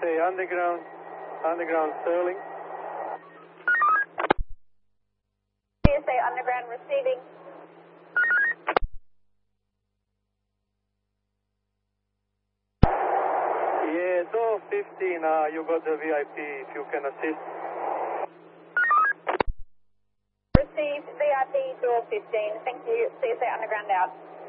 CSA Underground Sterling. CSA Underground receiving. Yeah, door 15, you got the VIP if you can assist. Received VIP door 15. Thank you. CSA Underground out.